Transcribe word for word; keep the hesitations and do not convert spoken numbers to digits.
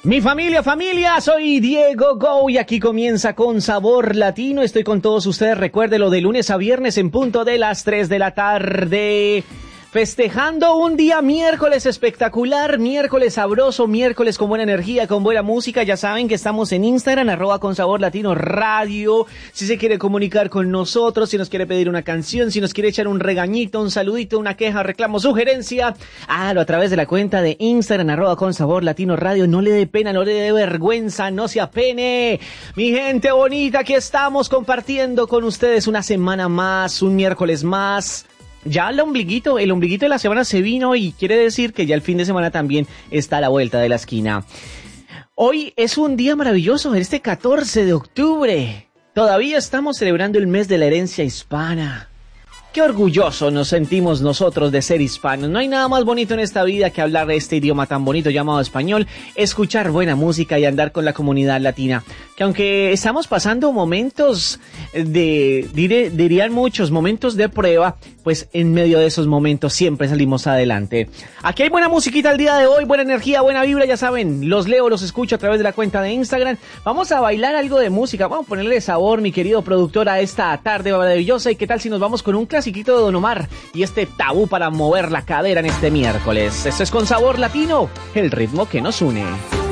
Mi familia, familia, soy Diego Go y aquí comienza Con Sabor Latino. Estoy con todos ustedes, recuérdelo, de lunes a viernes en punto de las tres de la tarde. Festejando un día miércoles espectacular, miércoles sabroso, miércoles con buena energía, con buena música. Ya saben que estamos en Instagram, arroba Con Sabor Latino Radio. Si se quiere comunicar con nosotros, si nos quiere pedir una canción, si nos quiere echar un regañito, un saludito, una queja, reclamo, sugerencia, hágalo a través de la cuenta de Instagram, arroba Con Sabor Latino Radio. No le dé pena, no le dé vergüenza, no se apene. Mi gente bonita, aquí estamos compartiendo con ustedes una semana más, un miércoles más. Ya el ombliguito, el ombliguito de la semana se vino y quiere decir que ya el fin de semana también está a la vuelta de la esquina. Hoy es un día maravilloso, este catorce de octubre. Todavía estamos celebrando el mes de la herencia hispana. Qué orgullosos nos sentimos nosotros de ser hispanos. No hay nada más bonito en esta vida que hablar de este idioma tan bonito llamado español, escuchar buena música y andar con la comunidad latina. Que aunque estamos pasando momentos de, diré, dirían muchos, momentos de prueba, pues en medio de esos momentos siempre salimos adelante. Aquí hay buena musiquita el día de hoy, buena energía, buena vibra, ya saben, los leo, los escucho a través de la cuenta de Instagram. Vamos a bailar algo de música, vamos a ponerle sabor, mi querido productor, a esta tarde maravillosa. ¿Y qué tal si nos vamos con un clasiquito de Don Omar y este tabú para mover la cadera en este miércoles? Esto es Con Sabor Latino, el ritmo que nos une.